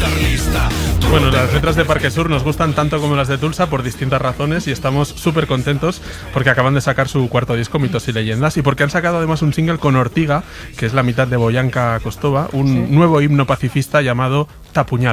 Bueno, las letras de Parque Sur nos gustan tanto como las de Tulsa por distintas razones y estamos súper contentos porque acaban de sacar su cuarto disco, Mitos y Leyendas, y porque han sacado además un single con Ortiga, que es la mitad de Boyanka Kostova, un nuevo himno pacifista llamado Tapuñal.